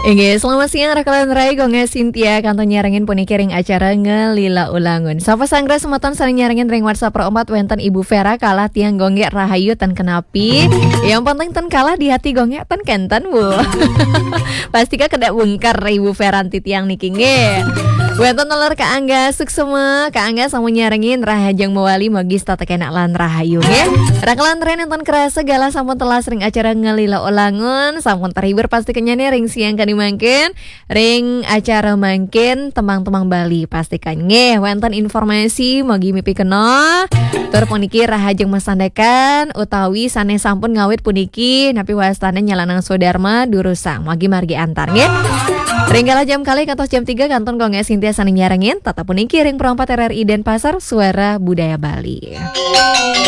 Selamat siang rakalan rai gonge Cynthia kanton nyarengin puni kiring acara ngelila ulangun. Sapa sanggra semeton saling nyarengin ring WhatsApp pro 4 wenten Ibu Vera kalah tiang gonge rahayu tan kenapi. Yang penting tan kalah di hati gonge tan kenten bu. Pastika kedak bungkar Ibu Vera anti tiang niki nge. Wenten telur Kak Angga suksema Kak Angga sama nyarengin rahajang mewali magis tata kenak lan rahayu ya. Rakalan rai nonton kerasa gala sampun telah sering acara ngelila ulangun sampun terhibur pasti kenyane ring siang kan dimangkin ring acara mangkin temang-temang Bali pastikan nge wenten informasi magi mipi kena tur puniki rahajeng mesandekan utawi sane sampun ngawit puniki napi wastane nyalanang Sodharma durusang magi margi antar nge ringgala jam kali kantos jam 3 kanton gonge Cynthia saning nyarengin tata puniki ring perompat RRI Denpasar Suara Budaya Bali.